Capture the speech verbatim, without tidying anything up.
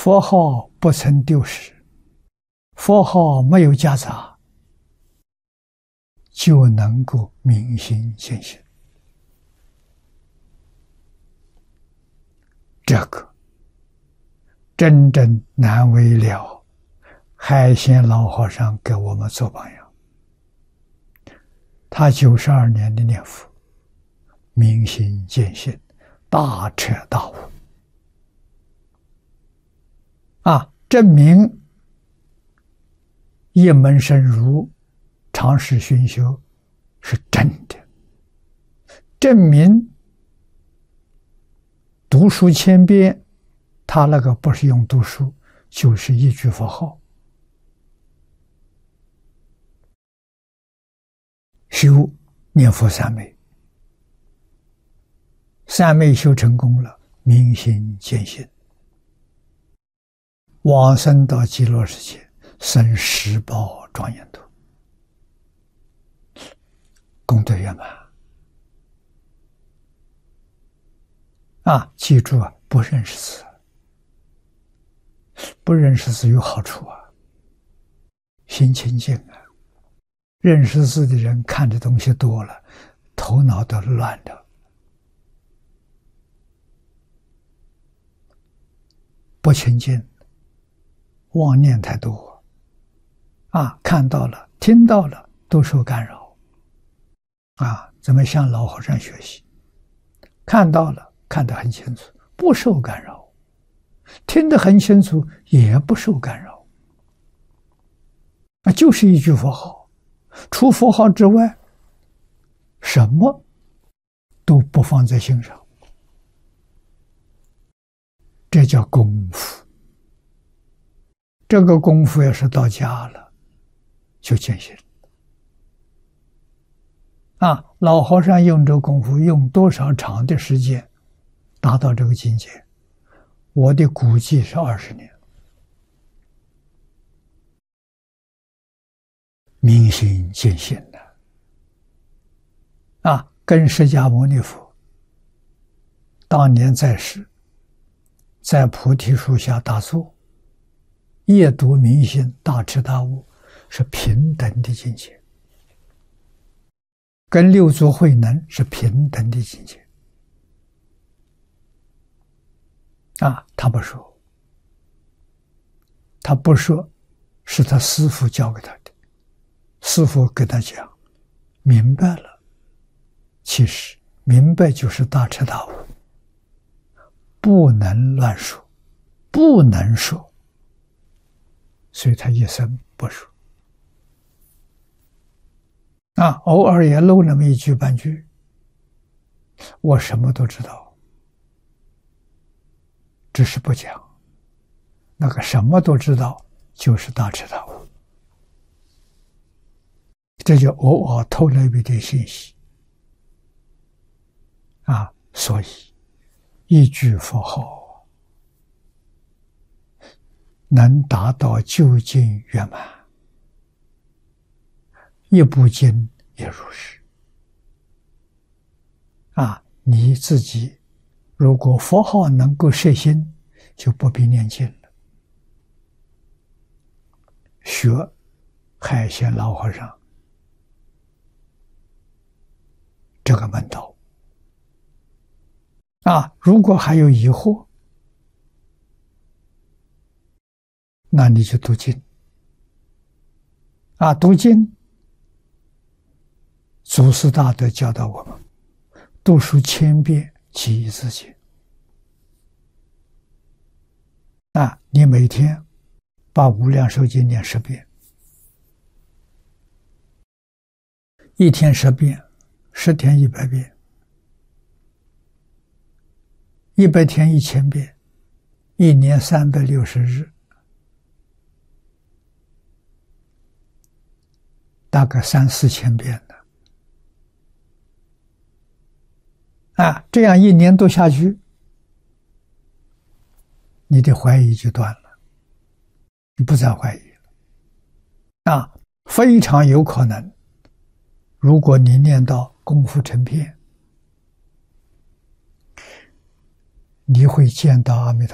佛号不曾丢失，佛号没有夹杂，就能够明心见性。这个真正难为了海鲜老和尚给我们做榜样。他九十二年的念佛，明心见性，大彻大悟啊，证明一门深入，长时熏修是真的，证明读书千遍，他那个不是用读书，就是一句佛号，修念佛三昧，三昧修成功了，明心见性，往生到极乐世界，生十宝庄严土，功德圆满啊！记住啊，不认识字，不认识字有好处啊，心清净啊。认识字的人看的东西多了，头脑都乱的。不清净，妄念太多啊，看到了听到了都受干扰啊，怎么向老和尚学习？看到了看得很清楚，不受干扰，听得很清楚，也不受干扰，那就是一句佛号，除佛号之外什么都不放在心上，这叫功夫。这个功夫要是到家了，就见性啊！老和尚用这功夫用多少长的时间达到这个境界？我的估计是二十年。明心见性的啊，跟释迦牟尼佛当年在世，在菩提树下打坐，夜读明心，大彻大悟，是平等的境界，跟六祖慧能是平等的境界啊！他不说，他不说，是他师父教给他的，师父跟他讲，明白了，其实明白就是大彻大悟，不能乱说，不能说，所以他一生不说啊，偶尔也漏那么一句半句，我什么都知道，只是不讲。那个什么都知道就是大彻大悟，这就偶尔透了一点信息啊。所以一句佛号能达到究竟圆满，一部经也如是啊。你自己如果佛号能够摄心，就不必念经了。学海鲜老和尚这个门道啊，如果还有疑惑，那你就读经啊，读经祖师大德教导我们，读书千遍，其义自见啊。你每天把无量寿经念十遍，一天十遍，十天一百遍，一百天一千遍，一年三百六十日，大概三四千遍的啊，这样一年都下去，你的怀疑就断了，你不再怀疑了啊，非常有可能，如果你念到功夫成片，你会见到阿弥陀佛。